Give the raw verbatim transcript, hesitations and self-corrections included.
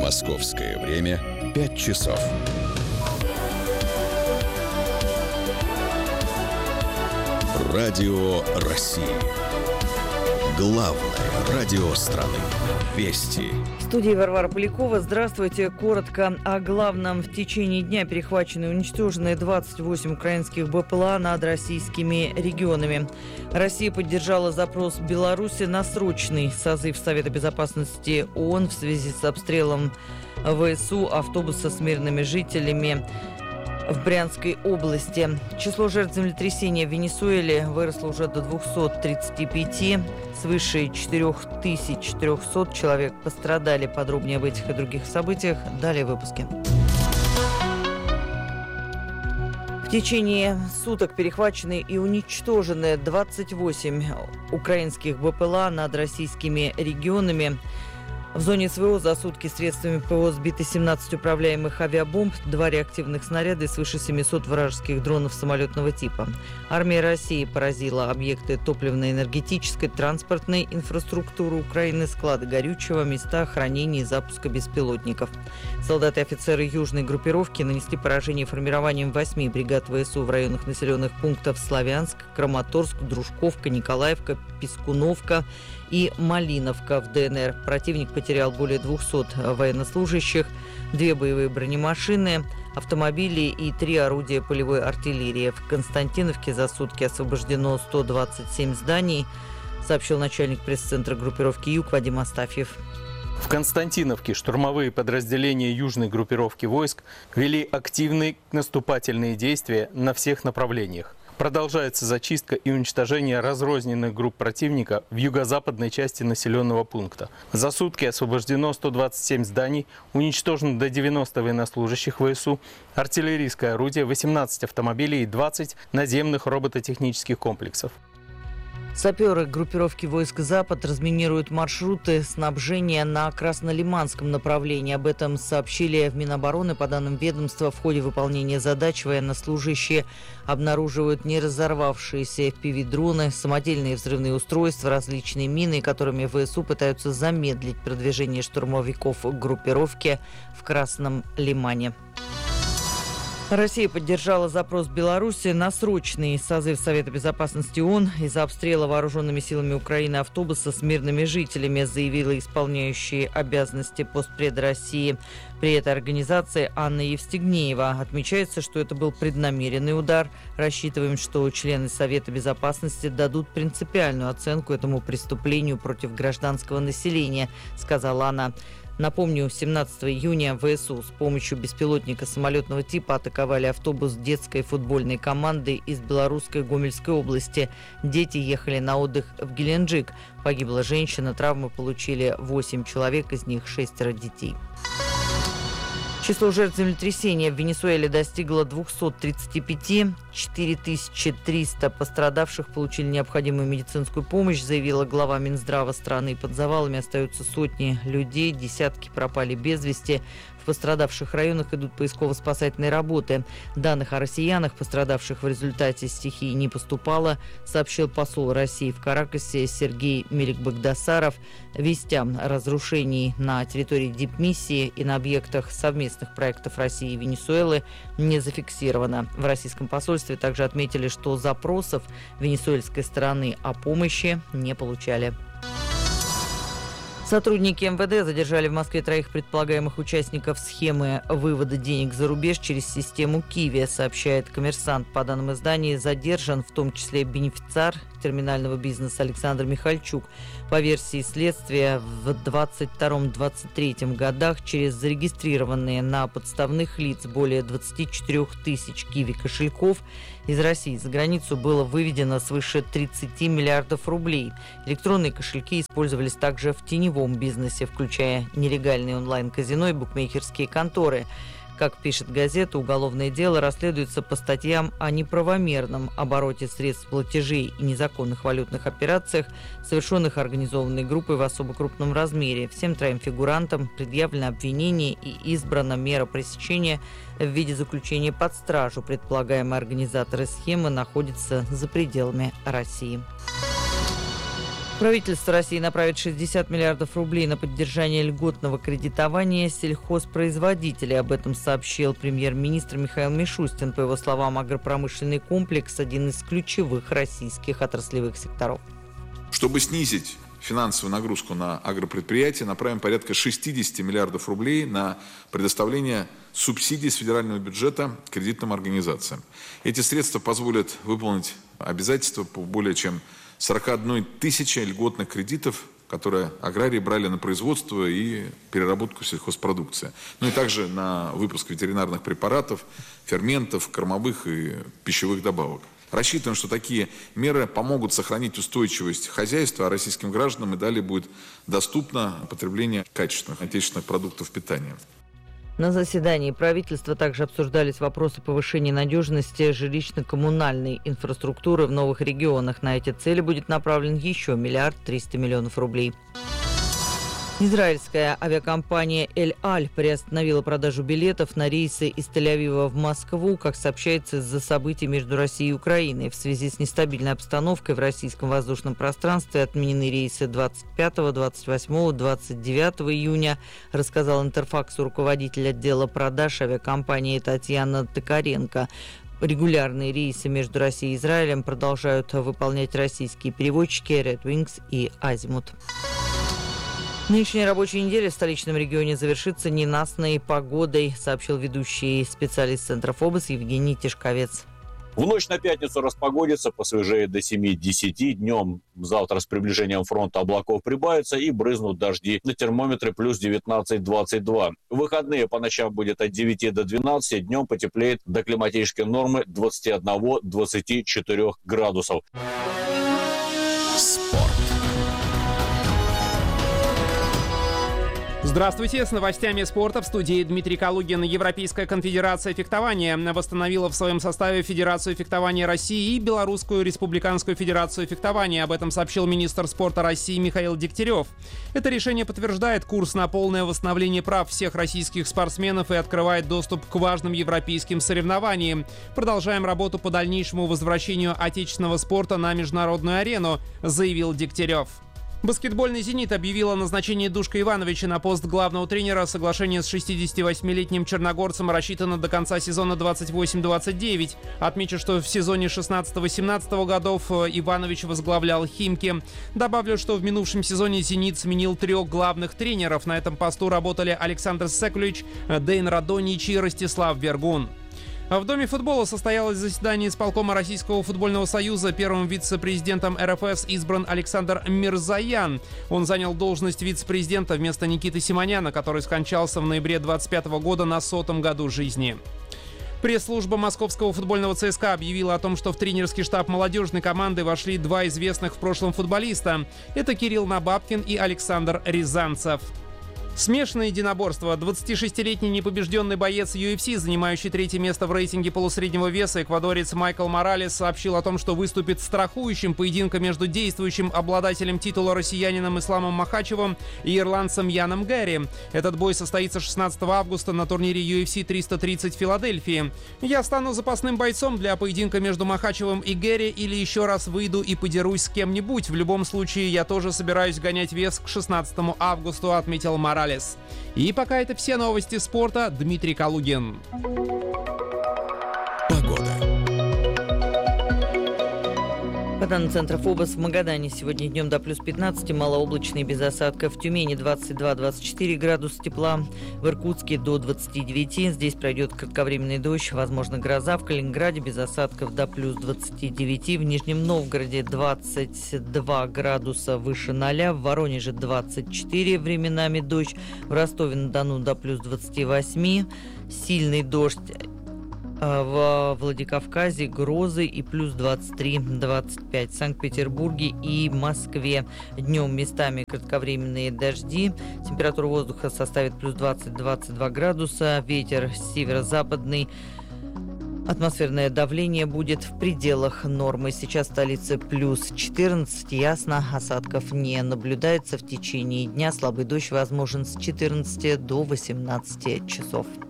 Московское время пять часов. Радио России. Главное радио страны. Вести. В студии Варвара Полякова. Здравствуйте. Коротко о главном. В течение дня перехвачены и уничтожены двадцать восемь украинских БПЛА над российскими регионами. Россия поддержала запрос Беларуси на срочный созыв Совета безопасности ООН в связи с обстрелом ВСУ автобуса с мирными жителями в Брянской области. Число жертв землетрясения в Венесуэле выросло уже до двухсот тридцати пяти. Свыше четырёх тысяч четырёхсот человек пострадали. Подробнее об этих и других событиях далее в выпуске. В течение суток перехвачены и уничтожены двадцать восемь украинских БПЛА над российскими регионами. В зоне СВО за сутки средствами ПВО сбиты семнадцать управляемых авиабомб, два реактивных снаряда и свыше семисот вражеских дронов самолетного типа. Армия России поразила объекты топливно-энергетической, транспортной инфраструктуры Украины, склады горючего, места хранения и запуска беспилотников. Солдаты и офицеры южной группировки нанесли поражение формированием восьми бригад ВСУ в районах населенных пунктов Славянск, Краматорск, Дружковка, Николаевка, Пискуновка и Малиновка в ДНР. Противник потерял более двухсот военнослужащих, две боевые бронемашины, автомобили и три орудия полевой артиллерии. В Константиновке за сутки освобождено сто двадцать семь зданий, сообщил начальник пресс-центра группировки «Юг» Вадим Астафьев. В Константиновке штурмовые подразделения южной группировки войск вели активные наступательные действия на всех направлениях. Продолжается зачистка и уничтожение разрозненных групп противника в юго-западной части населенного пункта. За сутки освобождено сто двадцать семь зданий, уничтожено до девяноста военнослужащих ВСУ, артиллерийское орудие, восемнадцать автомобилей и двадцать наземных робототехнических комплексов. Саперы группировки войск «Запад» разминируют маршруты снабжения на Краснолиманском направлении. Об этом сообщили в Минобороны. По данным ведомства, в ходе выполнения задач военнослужащие обнаруживают не разорвавшиеся эф пи ви-дроны, самодельные взрывные устройства, различные мины, которыми ВСУ пытаются замедлить продвижение штурмовиков группировки в Красном Лимане. Россия поддержала запрос Беларуси на срочный созыв Совета безопасности ООН из-за обстрела вооруженными силами Украины автобуса с мирными жителями, заявила исполняющая обязанности постпреда России при этой организации Анна Евстигнеева. Отмечается, что это был преднамеренный удар. Рассчитываем, что члены Совета безопасности дадут принципиальную оценку этому преступлению против гражданского населения, сказала она. Напомню, семнадцатого июня ВСУ с помощью беспилотника самолетного типа атаковали автобус детской футбольной команды из белорусской Гомельской области. Дети ехали на отдых в Геленджик. Погибла женщина, травмы получили восемь человек, из них шестеро детей. Число жертв землетрясения в Венесуэле достигло двухсот тридцати пяти. четыре тысячи триста пострадавших получили необходимую медицинскую помощь, заявила глава Минздрава страны. Под завалами остаются сотни людей, десятки пропали без вести. В пострадавших районах идут поисково-спасательные работы. Данных о россиянах, пострадавших в результате стихии, не поступало, сообщил посол России в Каракасе Сергей Меликбагдасаров. Вестям разрушений на территории дипмиссии и на объектах совместных проектов России и Венесуэлы не зафиксировано. В российском посольстве также отметили, что запросов венесуэльской стороны о помощи не получали. Сотрудники эм вэ дэ задержали в Москве троих предполагаемых участников схемы вывода денег за рубеж через систему Киви, сообщает «Коммерсант». По данным издания, задержан в том числе бенефициар терминального бизнеса Александр Михальчук. По версии следствия, в двадцать втором — двадцать третьем годах через зарегистрированные на подставных лиц более двадцати четырёх тысяч Киви кошельков из России за границу было выведено свыше тридцати миллиардов рублей. Электронные кошельки использовались также в теневом бизнесе, включая нелегальные онлайн-казино и букмекерские конторы. Как пишет газета, уголовное дело расследуется по статьям о неправомерном обороте средств платежей и незаконных валютных операциях, совершенных организованной группой в особо крупном размере. Всем троим фигурантам предъявлено обвинение и избрана мера пресечения в виде заключения под стражу. Предполагаемые организаторы схемы находятся за пределами России. Правительство России направит шестьдесят миллиардов рублей на поддержание льготного кредитования сельхозпроизводителей. Об этом сообщил премьер-министр Михаил Мишустин. По его словам, агропромышленный комплекс – один из ключевых российских отраслевых секторов. Чтобы снизить финансовую нагрузку на агропредприятия, направим порядка шестьдесят миллиардов рублей на предоставление субсидий с федерального бюджета кредитным организациям. Эти средства позволят выполнить обязательства по более чем сорок одной тысячи льготных кредитов, которые аграрии брали на производство и переработку сельхозпродукции. Ну и также на выпуск ветеринарных препаратов, ферментов, кормовых и пищевых добавок. Рассчитываем, что такие меры помогут сохранить устойчивость хозяйства, а российским гражданам и далее будет доступно потребление качественных отечественных продуктов питания. На заседании правительства также обсуждались вопросы повышения надежности жилищно-коммунальной инфраструктуры в новых регионах. На эти цели будет направлен еще миллиард триста миллионов рублей. Израильская авиакомпания «Эль-Аль» приостановила продажу билетов на рейсы из Тель-Авива в Москву, как сообщается, из-за событий между Россией и Украиной. В связи с нестабильной обстановкой в российском воздушном пространстве отменены рейсы двадцать пятого, двадцать восьмого, двадцать девятого июня, рассказал Интерфаксу руководитель отдела продаж авиакомпании Татьяна Токаренко. Регулярные рейсы между Россией и Израилем продолжают выполнять российские перевозчики Red Wings и Азимут. Нынешняя рабочая неделя в столичном регионе завершится ненастной погодой, сообщил ведущий специалист Центра ФОБОС Евгений Тишковец. В ночь на пятницу распогодится, посвежеет до семи-десяти. Днем завтра с приближением фронта облаков прибавится и брызнут дожди. На термометре плюс девятнадцать-двадцать два. В выходные по ночам будет от девяти до двенадцати, днем потеплеет до климатической нормы двадцати одного - двадцати четырёх градусов. Спорт. Здравствуйте, с новостями спорта в студии Дмитрий Калугин. Европейская конфедерация фехтования восстановила в своем составе Федерацию фехтования России и Белорусскую республиканскую федерацию фехтования. Об этом сообщил министр спорта России Михаил Дегтярев. Это решение подтверждает курс на полное восстановление прав всех российских спортсменов и открывает доступ к важным европейским соревнованиям. Продолжаем работу по дальнейшему возвращению отечественного спорта на международную арену, заявил Дегтярев. Баскетбольный «Зенит» объявил о назначении Душка Ивановича на пост главного тренера. Соглашение с шестидесятивосьмилетним черногорцем рассчитано до конца сезона двадцать восемь двадцать девять. Отмечу, что в сезоне шестнадцатого-семнадцатого годов Иванович возглавлял «Химки». Добавлю, что в минувшем сезоне «Зенит» сменил трех главных тренеров. На этом посту работали Александр Секулич, Дейн Радонич и Ростислав Вергун. В Доме футбола состоялось заседание исполкома Российского футбольного союза. Первым вице-президентом эр эф эс избран Александр Мирзаян. Он занял должность вице-президента вместо Никиты Симоняна, который скончался в ноябре двадцать пятого года на сотом году жизни. Пресс-служба московского футбольного ЦСКА объявила о том, что в тренерский штаб молодежной команды вошли два известных в прошлом футболиста. Это Кирилл Набабкин и Александр Рязанцев. Смешанное единоборство. двадцатишестилетний непобежденный боец ю эф си, занимающий третье место в рейтинге полусреднего веса, эквадорец Майкл Моралес сообщил о том, что выступит страхующим поединка между действующим обладателем титула россиянином Исламом Махачевым и ирландцем Яном Гэри. Этот бой состоится шестнадцатого августа на турнире ю эф си триста тридцать в Филадельфии. «Я стану запасным бойцом для поединка между Махачевым и Гэри или еще раз выйду и подерусь с кем-нибудь. В любом случае, я тоже собираюсь гонять вес к шестнадцатому августа», отметил Моралес. И пока это все новости спорта. Дмитрий Калугин. Погода. По данным Центра ФОБОС, в Магадане сегодня днем до плюс пятнадцати, малооблачно и без осадков. В Тюмени двадцать два - двадцать четыре градуса тепла. В Иркутске до двадцати девяти. Здесь пройдет кратковременный дождь, возможно гроза. В Калининграде без осадков до плюс двадцати девяти. В Нижнем Новгороде двадцать два градуса выше ноля. В Воронеже двадцать четыре, временами дождь. В Ростове-на-Дону до плюс двадцати восьми. Сильный дождь. В Владикавказе грозы и плюс двадцать три - двадцать пять. В Санкт-Петербурге и Москве днем местами кратковременные дожди. Температура воздуха составит плюс двадцать - двадцать два градуса. Ветер северо-западный. Атмосферное давление будет в пределах нормы. Сейчас в столице плюс четырнадцать. Ясно, осадков не наблюдается в течение дня. Слабый дождь возможен с четырнадцати до восемнадцати часов.